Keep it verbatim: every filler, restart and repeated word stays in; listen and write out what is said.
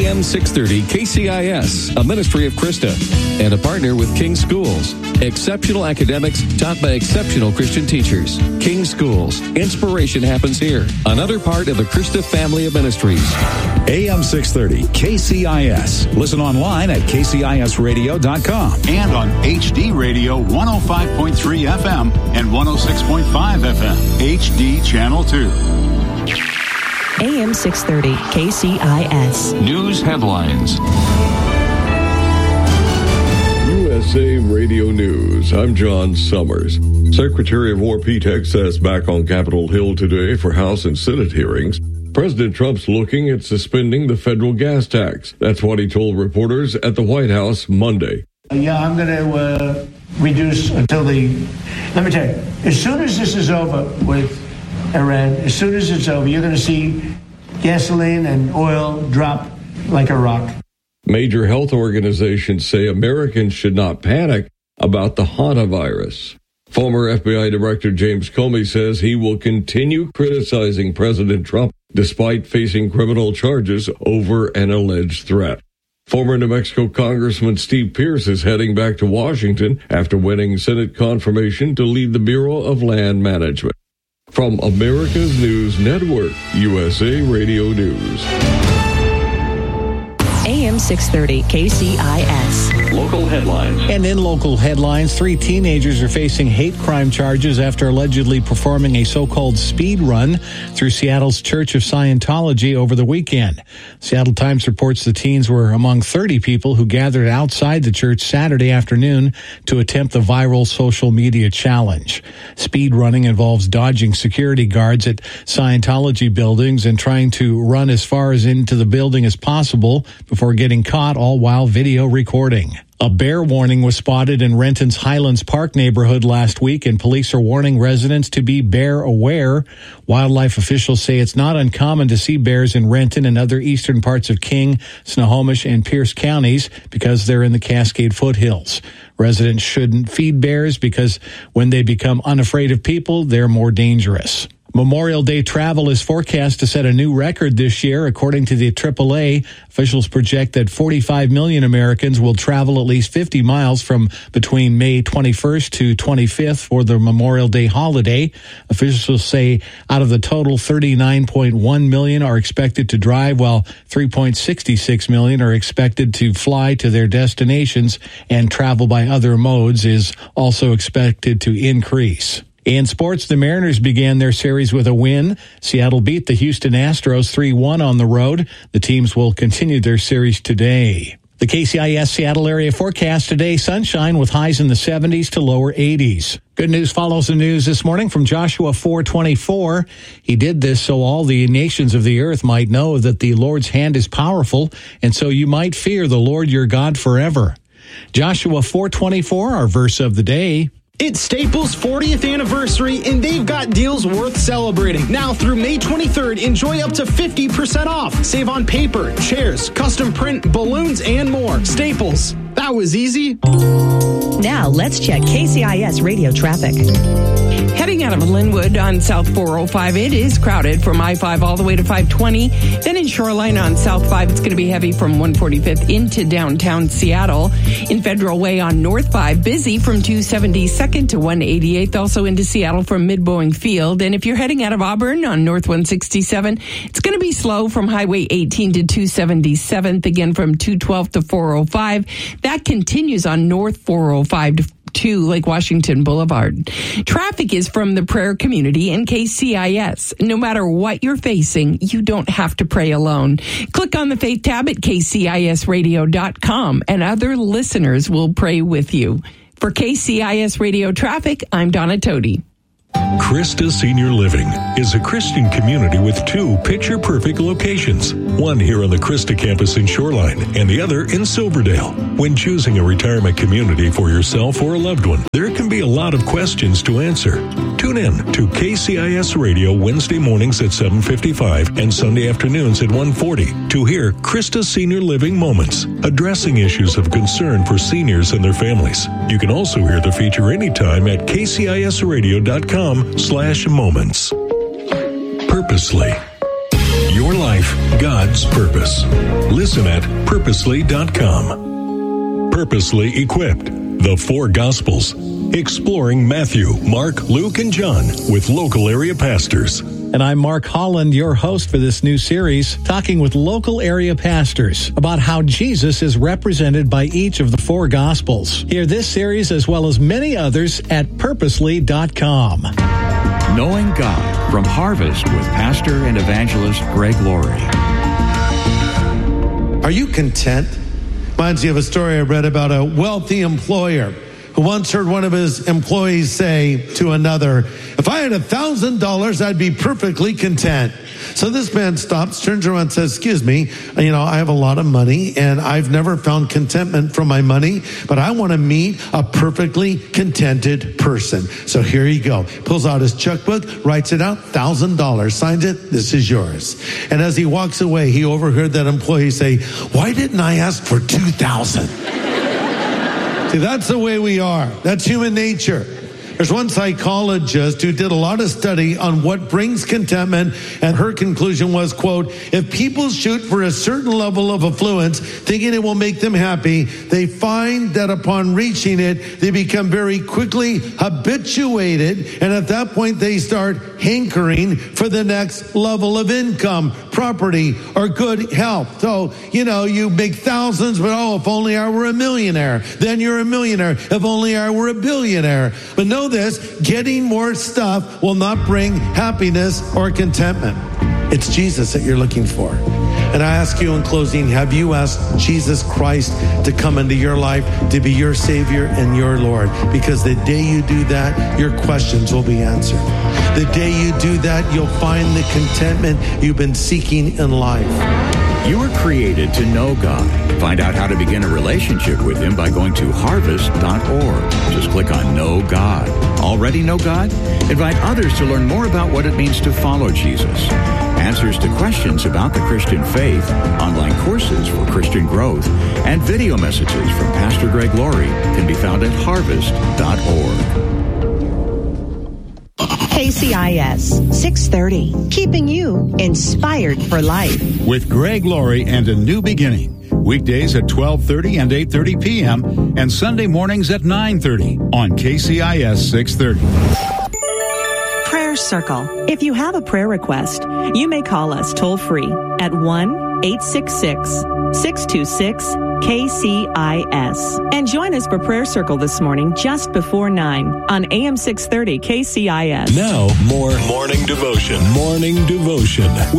M six thirty K C I S, a ministry of Krista, and a partner with King Schools. Exceptional academics taught by exceptional Christian teachers. King Schools. Inspiration happens here. Another part of the Krista family of ministries. A M six thirty K C I S. Listen online at K C I S radio dot com. And on H D Radio one oh five point three F M and one oh six point five F M. H D Channel two. A M six thirty K C I S. News headlines. U S A Radio News. I'm John Summers. Secretary of War Pete Hegseth back on Capitol Hill today for House and Senate hearings. President Trump's looking at suspending the federal gas tax. That's what he told reporters at the White House Monday. Yeah, I'm going to uh, reduce until the... Let me tell you, as soon as this is over with Iran, as soon as it's over, you're going to see gasoline and oil drop like a rock. Major health organizations say Americans should not panic about the hantavirus. Former F B I Director James Comey says he will continue criticizing President Trump despite facing criminal charges over an alleged threat. Former New Mexico Congressman Steve Pierce is heading back to Washington after winning Senate confirmation to lead the Bureau of Land Management. From America's News Network, U S A Radio News. A M six thirty K C I S. Local headlines. And in local headlines, three teenagers are facing hate crime charges after allegedly performing a so-called speed run through Seattle's Church of Scientology over the weekend. Seattle Times reports the teens were among thirty people who gathered outside the church Saturday afternoon to attempt the viral social media challenge. Speed running involves dodging security guards at Scientology buildings and trying to run as far as into the building as possible before getting caught, all while video recording. A bear warning was spotted in Renton's Highlands Park neighborhood last week, and police are warning residents to be bear aware. Wildlife officials say it's not uncommon to see bears in Renton and other eastern parts of King, Snohomish, and Pierce counties because they're in the Cascade foothills. Residents shouldn't feed bears because when they become unafraid of people, they're more dangerous. Memorial Day travel is forecast to set a new record this year. According to the triple A, officials project that forty-five million Americans will travel at least fifty miles from between May twenty-first to twenty-fifth for the Memorial Day holiday. Officials say out of the total, thirty-nine point one million are expected to drive, while three point six six million are expected to fly to their destinations, and travel by other modes is also expected to increase. In sports, the Mariners began their series with a win. Seattle beat the Houston Astros three one on the road. The teams will continue their series today. The K C I S Seattle area forecast today, sunshine with highs in the seventies to lower eighties. Good news follows the news this morning from Joshua four twenty-four. He did this so all the nations of the earth might know that the Lord's hand is powerful, and so you might fear the Lord your God forever. Joshua four twenty-four, our verse of the day. It's Staples' fortieth anniversary, and they've got deals worth celebrating. Now through May twenty-third, enjoy up to fifty percent off. Save on paper, chairs, custom print, balloons, and more. Staples. That was easy. Now let's check K C I S radio traffic. Heading out of Linwood on South four oh five, it is crowded from I five all the way to five twenty. Then in Shoreline on South five, it's going to be heavy from one forty-fifth into downtown Seattle. In Federal Way on North five, busy from two seventy-second to one eighty-eighth, also into Seattle from Mid-Boeing Field. And if you're heading out of Auburn on North one sixty-seven, it's going to be slow from Highway eighteen to two seventy-seventh, again from two twelve to four oh five. That continues on North four oh five to to Lake Washington Boulevard. Traffic is from the prayer community and K C I S. No matter what you're facing, you don't have to pray alone. Click on the Faith tab at K C I S radio dot com and other listeners will pray with you. For K C I S Radio Traffic, I'm Donna Toti. Krista Senior Living is a Christian community with two picture-perfect locations, one here on the Krista campus in Shoreline and the other in Silverdale. When choosing a retirement community for yourself or a loved one, there can be a lot of questions to answer. Tune in to K C I S Radio Wednesday mornings at seven fifty-five and Sunday afternoons at one forty to hear Krista Senior Living Moments, addressing issues of concern for seniors and their families. You can also hear the feature anytime at K C I S radio dot com slash moments. Purposely, your your life God's purpose. Listen at purposely dot com. Purposely Equipped, the four Gospels, exploring Matthew, Mark, Luke, and John with local area pastors. And I'm Mark Holland, your host for this new series, talking with local area pastors about how Jesus is represented by each of the four Gospels. Hear this series as well as many others at purposely dot com. Knowing God from Harvest with pastor and evangelist Greg Laurie. Are you content? Reminds me of a story I read about a wealthy employer who once heard one of his employees say to another, "If I had a thousand dollars, I'd be perfectly content." So this man stops, turns around and says, "Excuse me, you know, I have a lot of money and I've never found contentment from my money, but I want to meet a perfectly contented person. So here you go." Pulls out his checkbook, writes it out, one thousand dollars, signs it, "This is yours." And as he walks away, he overheard that employee say, "Why didn't I ask for two thousand dollars? See, that's the way we are. That's human nature. There's one psychologist who did a lot of study on what brings contentment, and her conclusion was, quote, "If people shoot for a certain level of affluence, thinking it will make them happy, they find that upon reaching it, they become very quickly habituated, and at that point they start hankering for the next level of income, property, or good health." So, you know, you make thousands, but oh, if only I were a millionaire. Then you're a millionaire. If only I were a billionaire. But know this, getting more stuff will not bring happiness or contentment. It's Jesus that you're looking for. And I ask you in closing, have you asked Jesus Christ to come into your life, to be your Savior and your Lord? Because the day you do that, your questions will be answered. The day you do that, you'll find the contentment you've been seeking in life. You were created to know God. Find out how to begin a relationship with Him by going to harvest dot org. Just click on Know God. Already know God? Invite others to learn more about what it means to follow Jesus. Answers to questions about the Christian faith, online courses for Christian growth, and video messages from Pastor Greg Laurie can be found at harvest dot org. K C I S six thirty, keeping you inspired for life. With Greg Laurie and A New Beginning. Weekdays at twelve thirty and eight thirty p.m. and Sunday mornings at nine thirty on K C I S six thirty. Prayer Circle. If you have a prayer request, you may call us toll free at one eight six six, six two six, K C I S. And join us for Prayer Circle this morning just before nine on A M six thirty K C I S. Now, more Morning Devotion. Morning Devotion